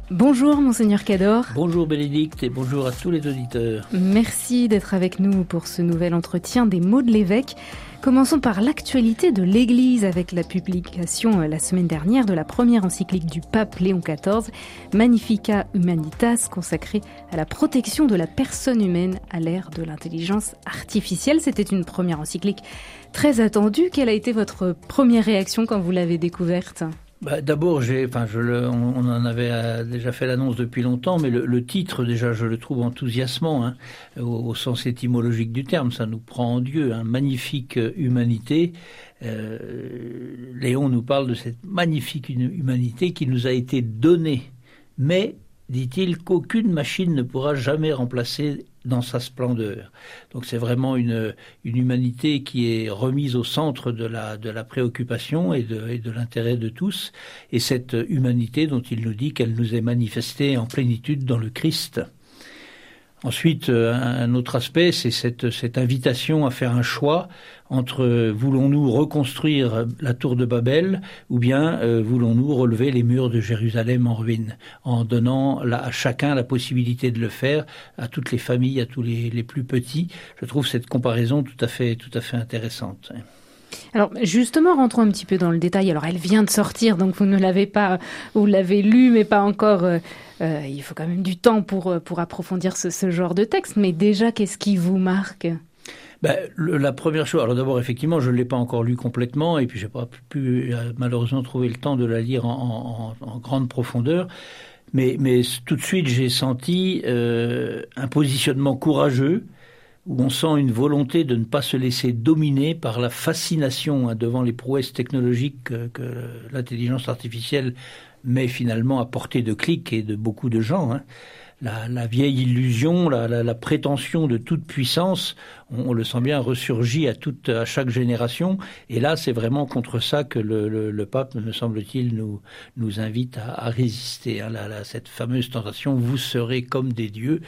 Bonjour Monseigneur Cador. Bonjour Bénédicte et bonjour à tous les auditeurs. Merci d'être avec nous pour ce nouvel entretien des mots de l'évêque. Commençons par l'actualité de l'Église avec la publication la semaine dernière de la première encyclique du pape Léon XIV, Magnificat Humanitas, consacrée à la protection de la personne humaine à l'ère de l'intelligence artificielle. C'était une première encyclique très attendue. Quelle a été votre première réaction quand vous l'avez découverte ? D'abord, on en avait déjà fait l'annonce depuis longtemps, mais le titre, déjà, je le trouve enthousiasmant, au sens étymologique du terme. Ça nous prend en Dieu, magnifique humanité. Léon nous parle de cette magnifique humanité qui nous a été donnée, mais, dit-il, qu'aucune machine ne pourra jamais remplacer dans sa splendeur. Donc c'est vraiment une humanité qui est remise au centre de la préoccupation et de l'intérêt de tous. Et cette humanité dont il nous dit qu'elle nous est manifestée en plénitude dans le Christ. Ensuite, un autre aspect, c'est cette invitation à faire un choix entre voulons-nous reconstruire la tour de Babel ou bien voulons-nous relever les murs de Jérusalem en ruine, en donnant à chacun la possibilité de le faire, à toutes les familles, à tous les plus petits. Je trouve cette comparaison tout à fait intéressante. Alors justement, rentrons un petit peu dans le détail. Alors elle vient de sortir, donc vous ne l'avez pas, vous l'avez lu, mais pas encore. Il faut quand même du temps pour approfondir ce genre de texte. Mais déjà, qu'est-ce qui vous marque ? La première chose, alors d'abord effectivement je ne l'ai pas encore lu complètement et puis je n'ai pas pu malheureusement trouver le temps de la lire en grande profondeur, mais tout de suite j'ai senti un positionnement courageux où on sent une volonté de ne pas se laisser dominer par la fascination devant les prouesses technologiques que l'intelligence artificielle met finalement à portée de clic et de beaucoup de gens. La vieille illusion, la prétention de toute puissance, on le sent bien, ressurgit à chaque génération. Et là, c'est vraiment contre ça que le pape, me semble-t-il, nous invite à résister. Cette fameuse tentation, vous serez comme des dieux,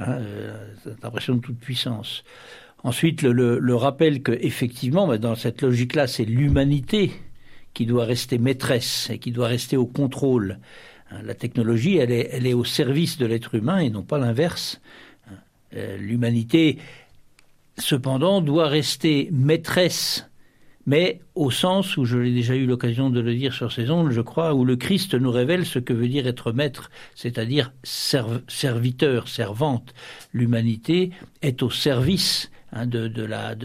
cette impression de toute puissance. Ensuite, le rappel que effectivement, dans cette logique-là, c'est l'humanité qui doit rester maîtresse et qui doit rester au contrôle. La technologie, elle est au service de l'être humain et non pas l'inverse. L'humanité, cependant, doit rester maîtresse, mais au sens où je l'ai déjà eu l'occasion de le dire sur ces ondes, je crois, où le Christ nous révèle ce que veut dire être maître, c'est-à-dire serviteur, servante. L'humanité est au service de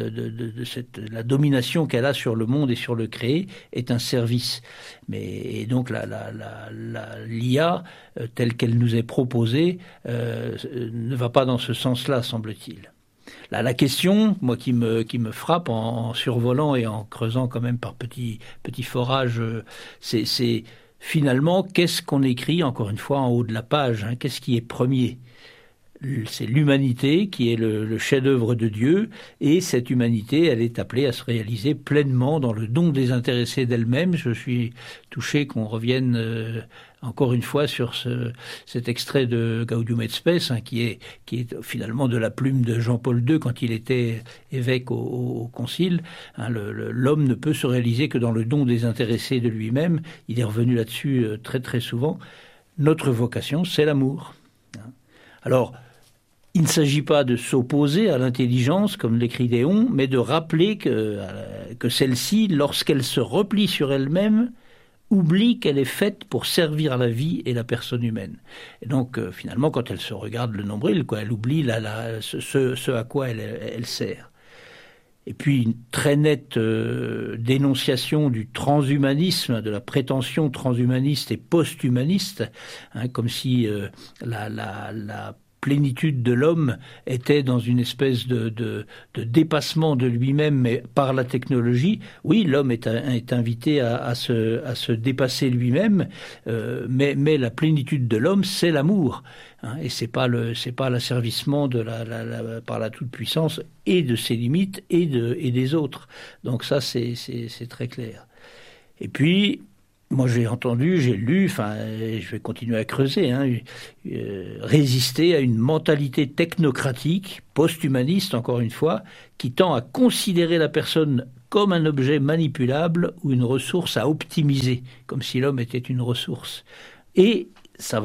la domination qu'elle a sur le monde et sur le créé est un service. Et donc l'IA telle qu'elle nous est proposée ne va pas dans ce sens-là, semble-t-il. La question, moi, qui me frappe en survolant et en creusant quand même par petits forages, c'est finalement qu'est-ce qu'on écrit, encore une fois, en haut de la page, qu'est-ce qui est premier ? C'est l'humanité qui est le chef-d'œuvre de Dieu, et cette humanité, elle est appelée à se réaliser pleinement dans le don désintéressé d'elle-même. Je suis touché qu'on revienne encore une fois sur cet extrait de Gaudium et Spes, qui est finalement de la plume de Jean-Paul II quand il était évêque au Concile. L'homme ne peut se réaliser que dans le don désintéressé de lui-même. Il est revenu là-dessus très très souvent. Notre vocation, c'est l'amour. Alors, il ne s'agit pas de s'opposer à l'intelligence, comme l'écrit Léon, mais de rappeler que celle-ci, lorsqu'elle se replie sur elle-même, oublie qu'elle est faite pour servir la vie et la personne humaine. Et donc, finalement, quand elle se regarde le nombril, elle oublie ce à quoi elle sert. Et puis, une très nette dénonciation du transhumanisme, de la prétention transhumaniste et post-humaniste, comme si la plénitude de l'homme était dans une espèce de dépassement de lui-même, mais par la technologie. Oui, l'homme est invité à se dépasser lui-même, mais la plénitude de l'homme, c'est l'amour. Et c'est pas l'asservissement par la toute-puissance et de ses limites et des autres. Donc ça, c'est très clair. Et puis, moi, j'ai entendu, j'ai lu, je vais continuer à creuser, résister à une mentalité technocratique, post-humaniste, encore une fois, qui tend à considérer la personne comme un objet manipulable ou une ressource à optimiser, comme si l'homme était une ressource. Et ça va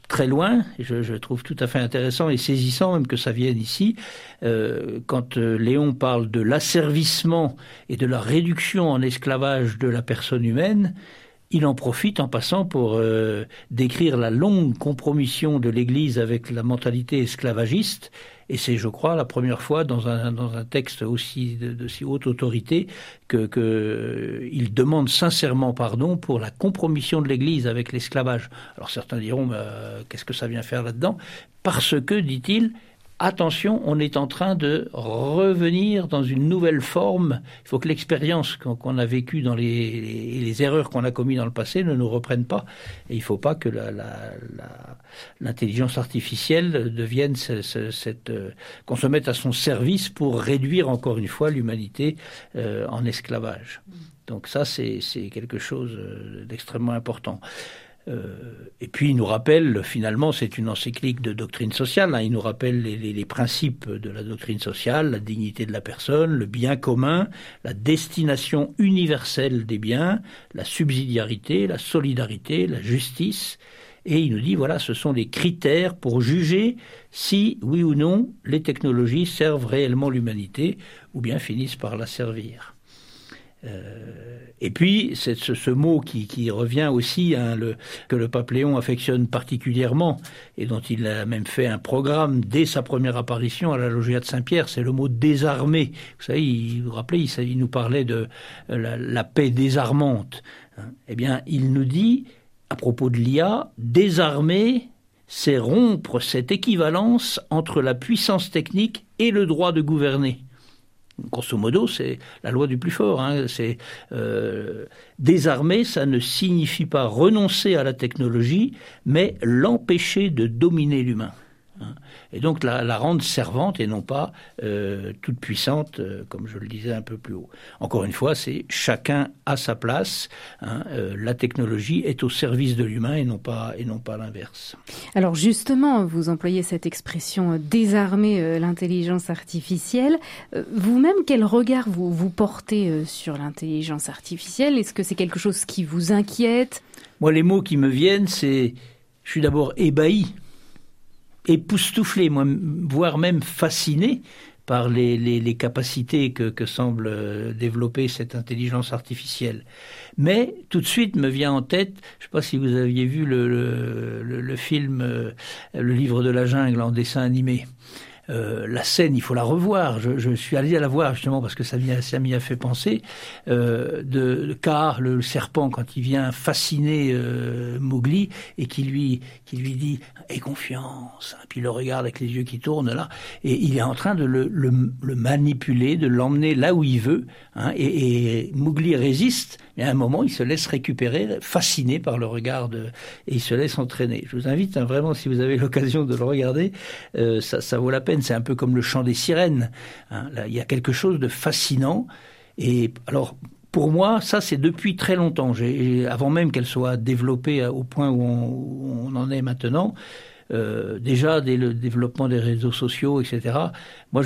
très loin, et je trouve tout à fait intéressant et saisissant même que ça vienne ici, quand Léon parle de l'asservissement et de la réduction en esclavage de la personne humaine, il en profite en passant pour décrire la longue compromission de l'Église avec la mentalité esclavagiste. Et c'est, je crois, la première fois dans un texte aussi de si haute autorité que il demande sincèrement pardon pour la compromission de l'Église avec l'esclavage. Alors certains diront, qu'est-ce que ça vient faire là-dedans ? Parce que, dit-il, attention, on est en train de revenir dans une nouvelle forme. Il faut que l'expérience qu'on a vécue dans les erreurs qu'on a commises dans le passé ne nous reprennent pas. Et il ne faut pas que l'intelligence artificielle devienne qu'on se mette à son service pour réduire encore une fois l'humanité en esclavage. Donc ça, c'est quelque chose d'extrêmement important. Et puis il nous rappelle, finalement, c'est une encyclique de doctrine sociale, il nous rappelle les principes de la doctrine sociale, la dignité de la personne, le bien commun, la destination universelle des biens, la subsidiarité, la solidarité, la justice. Et il nous dit, voilà, ce sont des critères pour juger si, oui ou non, les technologies servent réellement l'humanité ou bien finissent par la servir. Et puis, c'est ce mot qui revient aussi, que le pape Léon affectionne particulièrement et dont il a même fait un programme dès sa première apparition à la Loggia de Saint-Pierre, c'est le mot désarmer. Vous savez, vous vous rappelez, il nous parlait de la paix désarmante. Eh bien, il nous dit, à propos de l'IA, désarmer, c'est rompre cette équivalence entre la puissance technique et le droit de gouverner. Grosso modo, c'est la loi du plus fort. C'est désarmer, ça ne signifie pas renoncer à la technologie, mais l'empêcher de dominer l'humain. Et donc la rendre servante et non pas toute puissante, comme je le disais un peu plus haut. Encore une fois, c'est chacun à sa place. La technologie est au service de l'humain et non pas l'inverse. Alors justement, vous employez cette expression désarmer l'intelligence artificielle. Vous-même, quel regard vous portez sur l'intelligence artificielle ? Est-ce que c'est quelque chose qui vous inquiète ? Moi, les mots qui me viennent, je suis d'abord ébahi, époustouflé, voire même fasciné par les capacités que semble développer cette intelligence artificielle. Mais tout de suite me vient en tête, je ne sais pas si vous aviez vu le film Le Livre de la Jungle en dessin animé. La scène, il faut la revoir. Je suis allé la voir justement parce que ça m'y a fait penser. De Kaa, le serpent, quand il vient fasciner Mowgli et qui lui dit « Aie confiance », puis il le regarde avec les yeux qui tournent là, et il est en train de le manipuler, de l'emmener là où il veut, et Mowgli résiste, mais à un moment il se laisse récupérer, fasciné par le regard et il se laisse entraîner. Je vous invite vraiment, si vous avez l'occasion de le regarder, ça vaut la peine. C'est un peu comme le chant des sirènes. Là, il y a quelque chose de fascinant. Et alors, pour moi, ça, c'est depuis très longtemps. Avant même qu'elle soit développée au point où on en est maintenant, déjà dès le développement des réseaux sociaux, etc. Moi,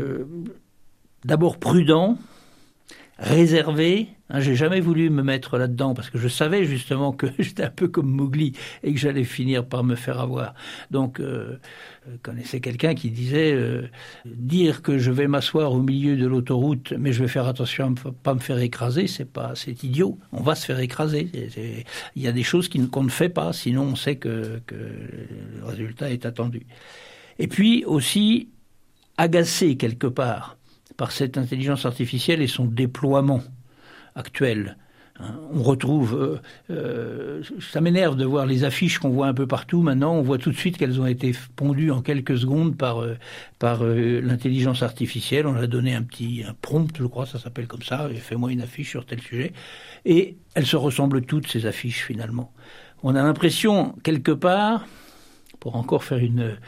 d'abord prudent, réservé. J'ai jamais voulu me mettre là-dedans parce que je savais justement que j'étais un peu comme Mowgli et que j'allais finir par me faire avoir. Donc, je connaissais quelqu'un qui disait dire que je vais m'asseoir au milieu de l'autoroute, mais je vais faire attention à ne pas me faire écraser, c'est idiot. On va se faire écraser. Il y a des choses qu'on ne fait pas, sinon on sait que le résultat est attendu. Et puis aussi agacé quelque part par cette intelligence artificielle et son déploiement actuel. On retrouve, ça m'énerve de voir les affiches qu'on voit un peu partout maintenant, on voit tout de suite qu'elles ont été pondues en quelques secondes par l'intelligence artificielle. On a donné un prompt, je crois, ça s'appelle comme ça, et fais-moi une affiche sur tel sujet. Et elles se ressemblent toutes, ces affiches, finalement. On a l'impression, quelque part, pour encore faire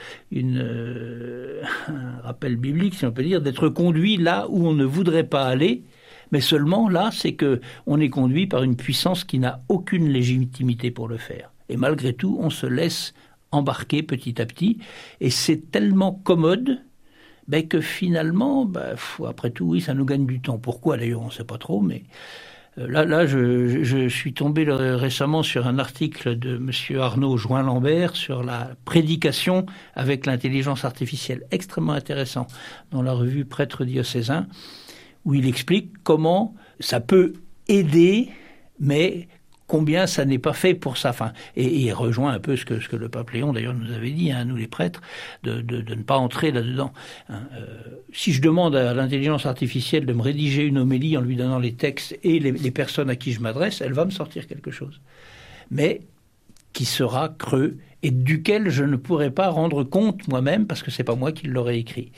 un rappel biblique, si on peut dire, d'être conduit là où on ne voudrait pas aller, mais seulement là, c'est qu'on est conduit par une puissance qui n'a aucune légitimité pour le faire. Et malgré tout, on se laisse embarquer petit à petit, et c'est tellement commode que finalement, après tout, oui, ça nous gagne du temps. Pourquoi d'ailleurs, on ne sait pas trop, mais Là, je suis tombé récemment sur un article de monsieur Arnaud Join-Lambert sur la prédication avec l'intelligence artificielle, extrêmement intéressant, dans la revue Prêtre diocésain, où il explique comment ça peut aider, mais combien ça n'est pas fait pour sa fin. Et il rejoint un peu ce que le pape Léon d'ailleurs nous avait dit, nous les prêtres, de ne pas entrer là-dedans. Si je demande à l'intelligence artificielle de me rédiger une homélie en lui donnant les textes et les personnes à qui je m'adresse, elle va me sortir quelque chose. Mais qui sera creux et duquel je ne pourrai pas rendre compte moi-même parce que c'est pas moi qui l'aurais écrit.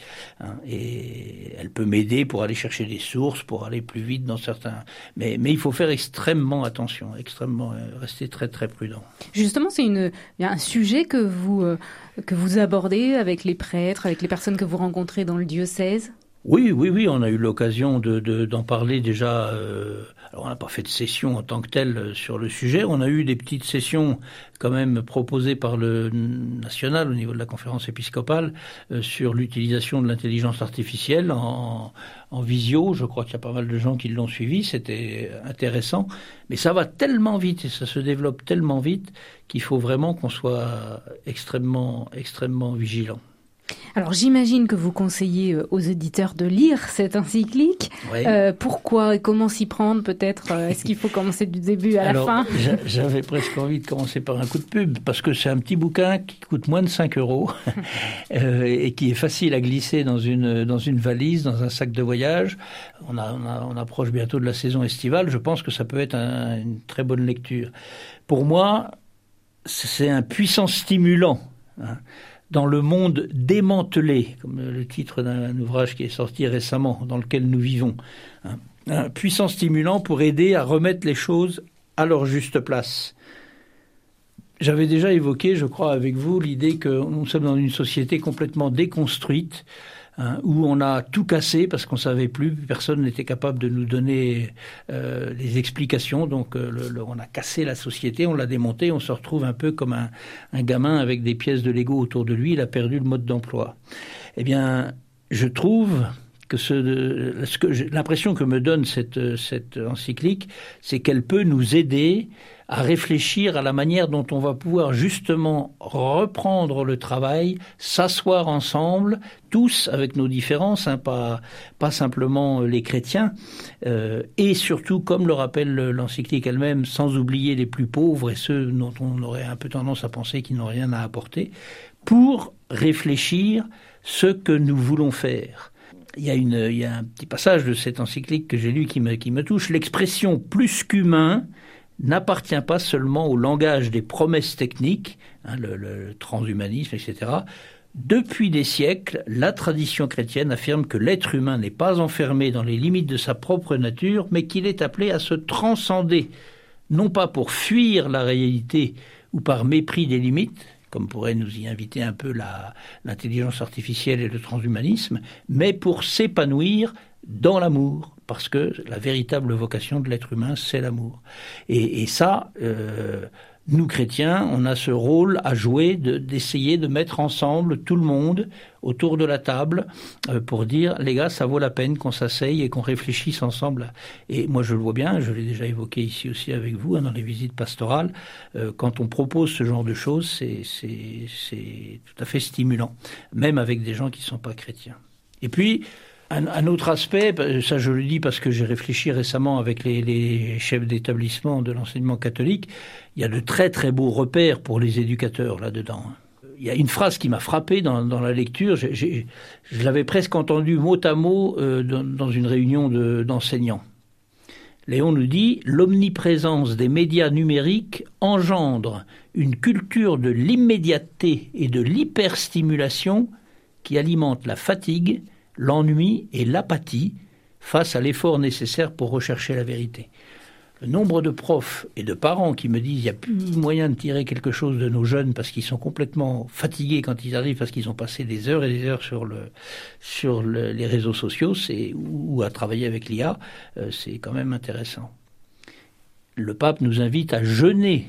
Et elle peut m'aider pour aller chercher des sources, pour aller plus vite dans certains... Mais il faut faire extrêmement attention, rester très très prudent. Justement, il y a un sujet que vous abordez avec les prêtres, avec les personnes que vous rencontrez dans le diocèse. Oui, on a eu l'occasion d'en parler déjà. Alors on n'a pas fait de session en tant que telle sur le sujet. On a eu des petites sessions quand même proposées par le national au niveau de la conférence épiscopale sur l'utilisation de l'intelligence artificielle en visio. Je crois qu'il y a pas mal de gens qui l'ont suivi. C'était intéressant. Mais ça va tellement vite et ça se développe tellement vite qu'il faut vraiment qu'on soit extrêmement, extrêmement vigilant. Alors j'imagine que vous conseillez aux éditeurs de lire cette encyclique. Oui. Pourquoi et comment s'y prendre peut-être Est-ce qu'il faut commencer du début à la fin? J'avais presque envie de commencer par un coup de pub parce que c'est un petit bouquin qui coûte moins de 5 € et qui est facile à glisser dans une valise, dans un sac de voyage. On approche bientôt de la saison estivale. Je pense que ça peut être une très bonne lecture. Pour moi, c'est un puissant stimulant. Dans le monde démantelé, comme le titre d'un ouvrage qui est sorti récemment, dans lequel nous vivons. Un puissant stimulant pour aider à remettre les choses à leur juste place. J'avais déjà évoqué, je crois, avec vous, l'idée que nous sommes dans une société complètement déconstruite, où on a tout cassé parce qu'on ne savait plus, personne n'était capable de nous donner les explications. Donc on a cassé la société, on l'a démontée, on se retrouve un peu comme un gamin avec des pièces de Lego autour de lui, il a perdu le mode d'emploi. Eh bien, je trouve que l'impression que me donne cette encyclique, c'est qu'elle peut nous aider à réfléchir à la manière dont on va pouvoir justement reprendre le travail, s'asseoir ensemble, tous avec nos différences, pas simplement les chrétiens, et surtout, comme le rappelle l'encyclique elle-même, sans oublier les plus pauvres et ceux dont on aurait un peu tendance à penser qu'ils n'ont rien à apporter, pour réfléchir ce que nous voulons faire. Il y a un petit passage de cette encyclique que j'ai lu qui me touche. L'expression plus qu'humain n'appartient pas seulement au langage des promesses techniques, le transhumanisme, etc. Depuis des siècles, la tradition chrétienne affirme que l'être humain n'est pas enfermé dans les limites de sa propre nature, mais qu'il est appelé à se transcender, non pas pour fuir la réalité ou par mépris des limites, comme pourrait nous y inviter un peu l'intelligence artificielle et le transhumanisme, mais pour s'épanouir dans l'amour, parce que la véritable vocation de l'être humain, c'est l'amour. Et ça, nous chrétiens, on a ce rôle à jouer d'essayer de mettre ensemble tout le monde autour de la table pour dire, les gars, ça vaut la peine qu'on s'asseye et qu'on réfléchisse ensemble. Et moi, je le vois bien, je l'ai déjà évoqué ici aussi avec vous, dans les visites pastorales, quand on propose ce genre de choses, c'est tout à fait stimulant, même avec des gens qui ne sont pas chrétiens. Et puis, un autre aspect, ça je le dis parce que j'ai réfléchi récemment avec les chefs d'établissement de l'enseignement catholique, il y a de très très beaux repères pour les éducateurs là-dedans. Il y a une phrase qui m'a frappé dans la lecture, je l'avais presque entendue mot à mot dans une réunion d'enseignants. Léon nous dit « L'omniprésence des médias numériques engendre une culture de l'immédiateté et de l'hyperstimulation qui alimente la fatigue, l'ennui et l'apathie face à l'effort nécessaire pour rechercher la vérité. » Le nombre de profs et de parents qui me disent qu'il n'y a plus moyen de tirer quelque chose de nos jeunes parce qu'ils sont complètement fatigués quand ils arrivent parce qu'ils ont passé des heures et des heures sur les réseaux sociaux ou à travailler avec l'IA, c'est quand même intéressant. Le pape nous invite à jeûner,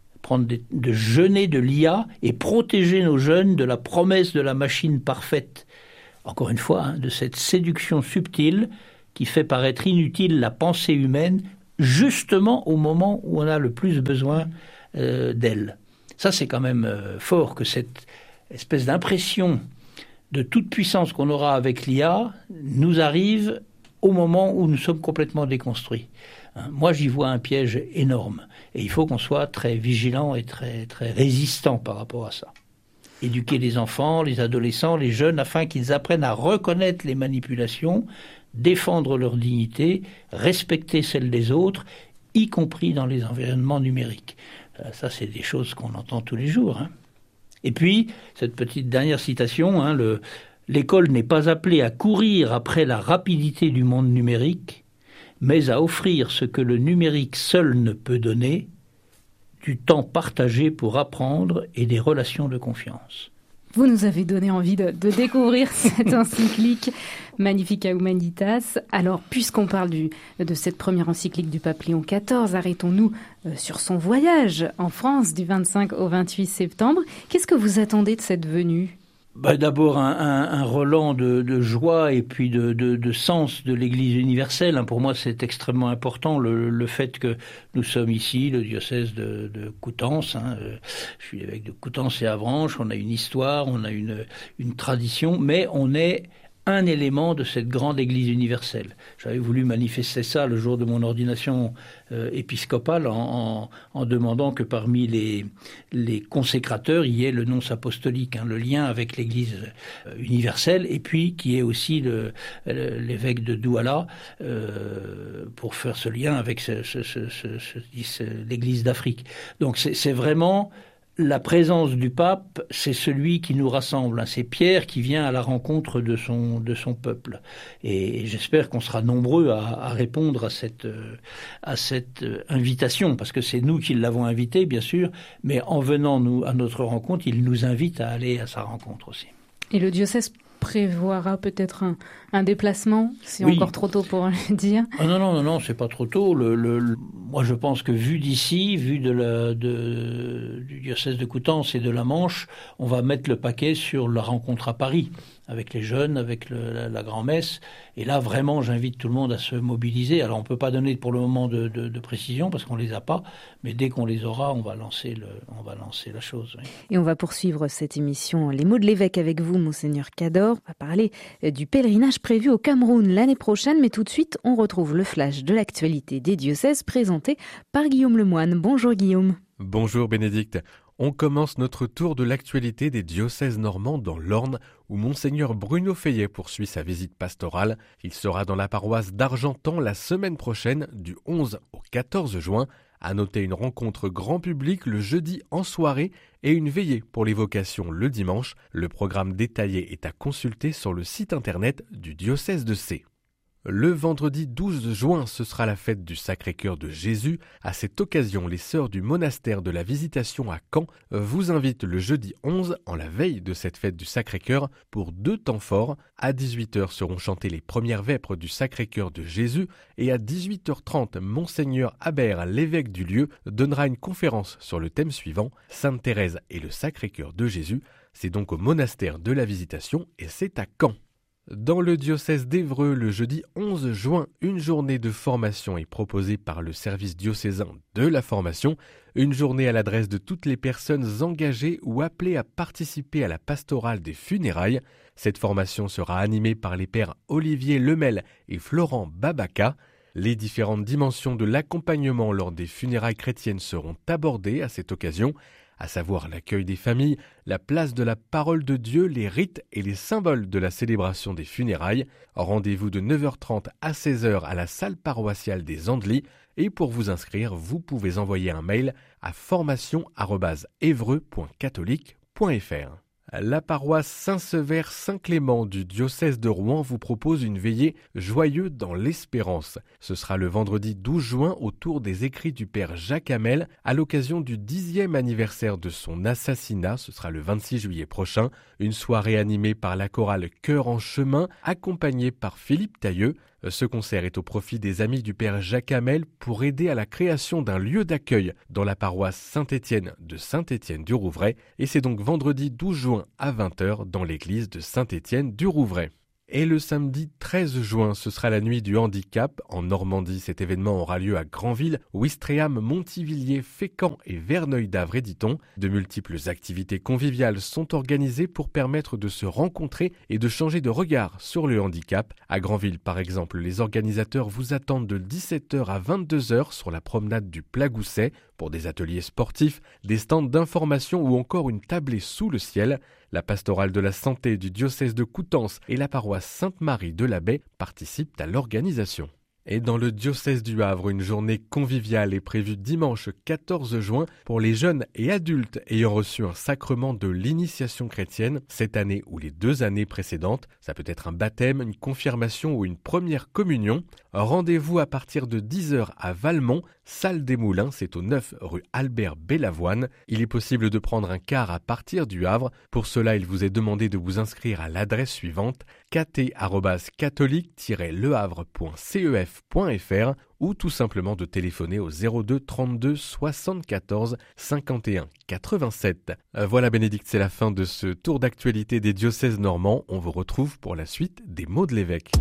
de jeûner de l'IA et protéger nos jeunes de la promesse de la machine parfaite. Encore une fois, de cette séduction subtile qui fait paraître inutile la pensée humaine justement au moment où on a le plus besoin d'elle. Ça, c'est quand même fort que cette espèce d'impression de toute puissance qu'on aura avec l'IA nous arrive au moment où nous sommes complètement déconstruits. Moi, j'y vois un piège énorme. Et il faut qu'on soit très vigilant et très, très résistant par rapport à ça. Éduquer les enfants, les adolescents, les jeunes, afin qu'ils apprennent à reconnaître les manipulations, défendre leur dignité, respecter celle des autres, y compris dans les environnements numériques. Ça, c'est des choses qu'on entend tous les jours. Et puis, cette petite dernière citation, l'école n'est pas appelée à courir après la rapidité du monde numérique, mais à offrir ce que le numérique seul ne peut donner, du temps partagé pour apprendre et des relations de confiance. Vous nous avez donné envie de découvrir cette encyclique Magnificat Humanitas. Alors, puisqu'on parle de cette première encyclique du pape Léon XIV, arrêtons-nous sur son voyage en France du 25 au 28 septembre. Qu'est-ce que vous attendez de cette venue ? D'abord un relent de joie et puis de sens de l'Église universelle. Pour moi, c'est extrêmement important le fait que nous sommes ici, le diocèse de Coutances. Je suis évêque de Coutances et Avranches. On a une histoire, on a une tradition, mais on est un élément de cette grande Église universelle. J'avais voulu manifester ça le jour de mon ordination épiscopale en demandant que parmi les consécrateurs, il y ait le nonce apostolique, le lien avec l'Église universelle, et puis qui est aussi l'évêque de Douala pour faire ce lien avec l'Église d'Afrique. Donc c'est vraiment... La présence du pape, c'est celui qui nous rassemble. C'est Pierre qui vient à la rencontre de son peuple. Et j'espère qu'on sera nombreux à répondre à cette invitation, parce que c'est nous qui l'avons invité, bien sûr, mais en venant à notre rencontre, il nous invite à aller à sa rencontre aussi. Et le diocèse prévoira peut-être un déplacement, c'est oui. Encore trop tôt pour le dire. Non, c'est pas trop tôt. Moi, je pense que vu d'ici, vu du diocèse de Coutances et de la Manche, on va mettre le paquet sur la rencontre à Paris, avec les jeunes, avec la grand-messe. Et là, vraiment, j'invite tout le monde à se mobiliser. Alors, on ne peut pas donner pour le moment de précision, parce qu'on ne les a pas, mais dès qu'on les aura, on va lancer la chose. Oui. Et on va poursuivre cette émission Les mots de l'évêque avec vous, Monseigneur Cador. On va parler du pèlerinage prévu au Cameroun l'année prochaine, mais tout de suite, on retrouve le flash de l'actualité des diocèses présenté par Guillaume Lemoine. Bonjour Guillaume. Bonjour Bénédicte. On commence notre tour de l'actualité des diocèses normands dans l'Orne, où Monseigneur Bruno Feillet poursuit sa visite pastorale. Il sera dans la paroisse d'Argentan la semaine prochaine, du 11 au 14 juin. À noter une rencontre grand public le jeudi en soirée et une veillée pour les vocations le dimanche. Le programme détaillé est à consulter sur le site internet du diocèse de Sées. Le vendredi 12 juin, ce sera la fête du Sacré-Cœur de Jésus. À cette occasion, les sœurs du monastère de la Visitation à Caen vous invitent le jeudi 11, en la veille de cette fête du Sacré-Cœur, pour 2 temps forts. À 18h seront chantées les premières vêpres du Sacré-Cœur de Jésus et à 18h30, Monseigneur Habert, l'évêque du lieu, donnera une conférence sur le thème suivant, Sainte Thérèse et le Sacré-Cœur de Jésus. C'est donc au monastère de la Visitation et c'est à Caen. Dans le diocèse d'Évreux, le jeudi 11 juin, une journée de formation est proposée par le service diocésain de la formation, une journée à l'adresse de toutes les personnes engagées ou appelées à participer à la pastorale des funérailles. Cette formation sera animée par les pères Olivier Lemel et Florent Babaca. Les différentes dimensions de l'accompagnement lors des funérailles chrétiennes seront abordées à cette occasion, à savoir l'accueil des familles, la place de la parole de Dieu, les rites et les symboles de la célébration des funérailles. Rendez-vous de 9h30 à 16h à la salle paroissiale des Andelys. Et pour vous inscrire, vous pouvez envoyer un mail à formation@evreux.catholique.fr. La paroisse Saint-Sever-Saint-Clément du diocèse de Rouen vous propose une veillée Joyeux dans l'espérance. Ce sera le vendredi 12 juin autour des écrits du père Jacques Hamel à l'occasion du 10e anniversaire de son assassinat. Ce sera le 26 juillet prochain. Une soirée animée par la chorale Cœur en chemin, accompagnée par Philippe Tailleux. Ce concert est au profit des amis du père Jacques Hamel pour aider à la création d'un lieu d'accueil dans la paroisse Saint-Étienne de Saint-Étienne-du-Rouvray. Et c'est donc vendredi 12 juin à 20h dans l'église de Saint-Étienne-du-Rouvray. Et le samedi 13 juin, ce sera la nuit du handicap. En Normandie, cet événement aura lieu à Granville, Ouistreham, Montivilliers, Fécamp et Verneuil-d'Avray, dit-on. De multiples activités conviviales sont organisées pour permettre de se rencontrer et de changer de regard sur le handicap. À Granville, par exemple, les organisateurs vous attendent de 17h à 22h sur la promenade du Plagousset pour des ateliers sportifs, des stands d'information ou encore une tablée sous le ciel. La pastorale de la santé du diocèse de Coutances et la paroisse Sainte-Marie de la Baie participent à l'organisation. Et dans le diocèse du Havre, une journée conviviale est prévue dimanche 14 juin pour les jeunes et adultes ayant reçu un sacrement de l'initiation chrétienne cette année ou les 2 années précédentes. Ça peut être un baptême, une confirmation ou une première communion. Rendez-vous à partir de 10h à Valmont, salle des Moulins, c'est au 9 rue Albert Bellavoine. Il est possible de prendre un car à partir du Havre. Pour cela, il vous est demandé de vous inscrire à l'adresse suivante kt@catholique-lehavre.cef.fr ou tout simplement de téléphoner au 02 32 74 51 87. Voilà Bénédicte, c'est la fin de ce tour d'actualité des diocèses normands. On vous retrouve pour la suite des mots de l'évêque.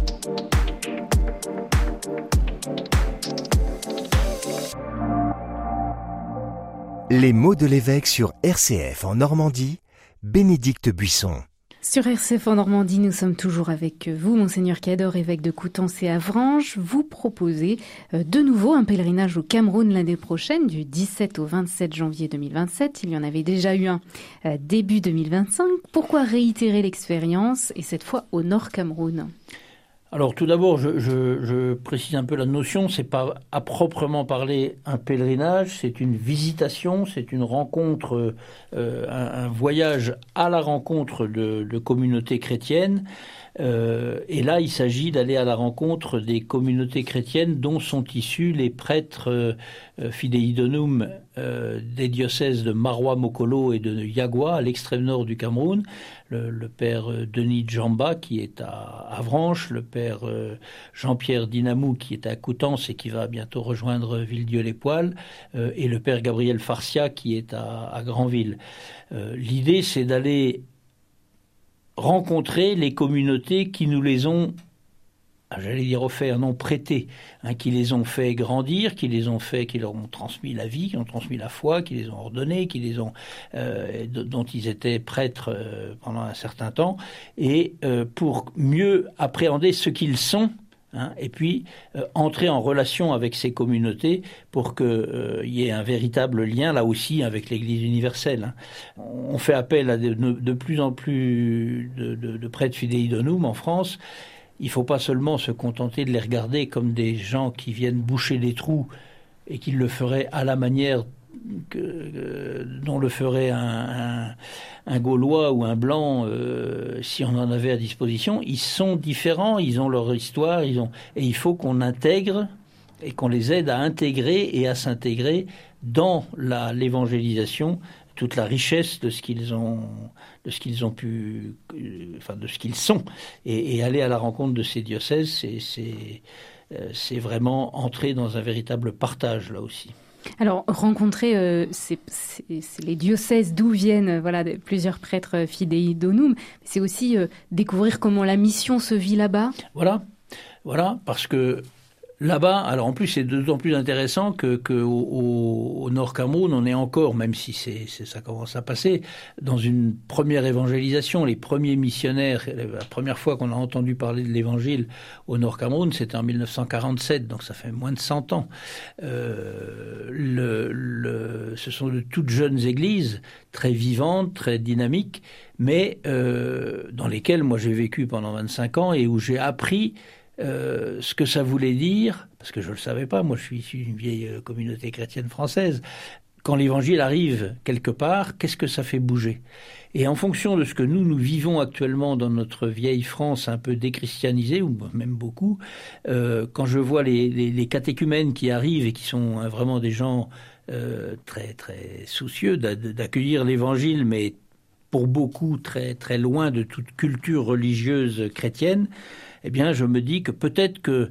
Les mots de l'évêque sur RCF en Normandie, Bénédicte Buisson. Sur RCF en Normandie, nous sommes toujours avec vous, Monseigneur Cador, évêque de Coutances et Avranches. Vous proposez de nouveau un pèlerinage au Cameroun l'année prochaine, du 17 au 27 janvier 2027. Il y en avait déjà eu un début 2025. Pourquoi réitérer l'expérience, et cette fois au Nord Cameroun ? Alors tout d'abord, je précise un peu la notion, c'est pas à proprement parler un pèlerinage, c'est une visitation, c'est une rencontre, un voyage à la rencontre de communautés chrétiennes. Et là, il s'agit d'aller à la rencontre des communautés chrétiennes dont sont issus les prêtres Fidei Donum des diocèses de Maroua Mokolo et de Yagua, à l'extrême nord du Cameroun. Le père Denis Djamba, qui est à Avranches, le père Jean-Pierre Dinamou, qui est à Coutances et qui va bientôt rejoindre Villedieu-les-Poêles, et le père Gabriel Farcia, qui est à Granville. L'idée, c'est d'aller rencontrer les communautés qui nous les ont, j'allais dire offerts, non prêtés, qui les ont fait grandir, qui leur ont transmis la vie, qui ont transmis la foi, qui les ont ordonnés, dont ils étaient prêtres pendant un certain temps, et pour mieux appréhender ce qu'ils sont, et puis entrer en relation avec ces communautés pour qu'il y ait un véritable lien, là aussi, avec l'Église universelle. On fait appel à de plus en plus de prêtres Fidei Donum en France. Il ne faut pas seulement se contenter de les regarder comme des gens qui viennent boucher des trous et qui le feraient à la manière dont le ferait un Gaulois ou un Blanc si on en avait à disposition. Ils sont différents, ils ont leur histoire, et il faut qu'on intègre et qu'on les aide à intégrer et à s'intégrer dans l'évangélisation, toute la richesse de ce qu'ils ont pu, de ce qu'ils sont, et aller à la rencontre de ces diocèses, c'est vraiment entrer dans un véritable partage là aussi. Alors, rencontrer c'est les diocèses d'où viennent plusieurs prêtres Fidei Donum, c'est aussi découvrir comment la mission se vit là-bas. Voilà, parce que là-bas, alors en plus c'est d'autant plus intéressant que au Nord Cameroun, on est encore, même si ça commence à passer, dans une première évangélisation. Les premiers missionnaires, la première fois qu'on a entendu parler de l'évangile au Nord Cameroun, c'était en 1947, donc ça fait moins de 100 ans. Ce sont de toutes jeunes églises, très vivantes, très dynamiques, mais dans lesquelles moi j'ai vécu pendant 25 ans et où j'ai appris ce que ça voulait dire, parce que je ne le savais pas, moi je suis issu d'une vieille communauté chrétienne française, quand l'évangile arrive quelque part, qu'est-ce que ça fait bouger ? Et en fonction de ce que nous vivons actuellement dans notre vieille France un peu déchristianisée, ou même beaucoup, quand je vois les catéchumènes qui arrivent et qui sont vraiment des gens très, très soucieux d'accueillir l'évangile, mais pour beaucoup très, très loin de toute culture religieuse chrétienne, eh bien, je me dis que peut-être que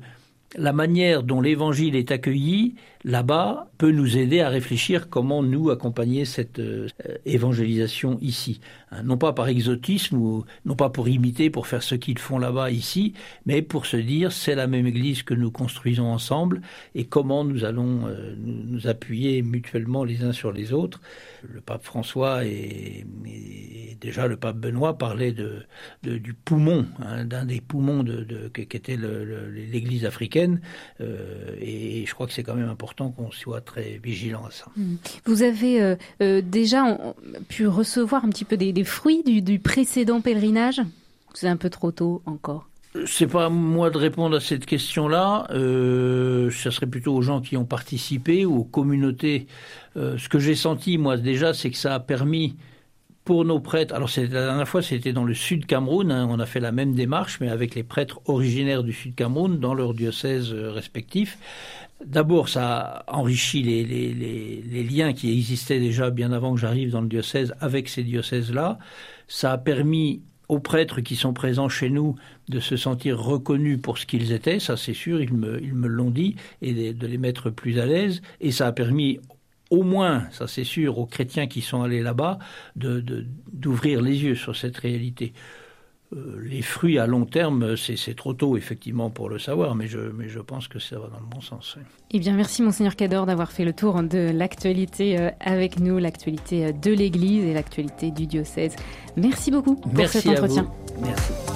la manière dont l'Évangile est accueilli là-bas peut nous aider à réfléchir comment nous accompagner cette évangélisation ici. Non pas par exotisme ou non pas pour imiter, pour faire ce qu'ils font là-bas ici, mais pour se dire c'est la même Église que nous construisons ensemble et comment nous allons nous appuyer mutuellement les uns sur les autres. Le pape François et déjà le pape Benoît parlaient du poumon, d'un des poumons qu'était l'Église africaine, et je crois que c'est quand même important qu'on soit très vigilant à ça. Vous avez déjà pu recevoir un petit peu des fruits du précédent pèlerinage ? C'est un peu trop tôt encore. C'est pas à moi de répondre à cette question-là. Ça serait plutôt aux gens qui ont participé ou aux communautés. Ce que j'ai senti, moi, déjà, c'est que ça a permis pour nos prêtres. Alors, la dernière fois, c'était dans le sud Cameroun. On a fait la même démarche, mais avec les prêtres originaires du sud Cameroun dans leurs diocèses respectifs. D'abord, ça a enrichi les liens qui existaient déjà bien avant que j'arrive dans le diocèse avec ces diocèses-là. Ça a permis aux prêtres qui sont présents chez nous de se sentir reconnus pour ce qu'ils étaient, ça c'est sûr, ils me l'ont dit, et de les mettre plus à l'aise. Et ça a permis au moins, ça c'est sûr, aux chrétiens qui sont allés là-bas d'ouvrir les yeux sur cette réalité. Les fruits à long terme, c'est trop tôt effectivement pour le savoir, mais je pense que ça va dans le bon sens. Oui. Eh bien, merci Monseigneur Cador d'avoir fait le tour de l'actualité avec nous, l'actualité de l'Église et l'actualité du diocèse. Merci beaucoup pour cet entretien. Merci.